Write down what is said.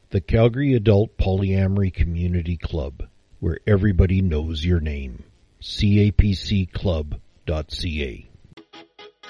The Calgary Adult Polyamory Community Club, where everybody knows your name. capcclub.ca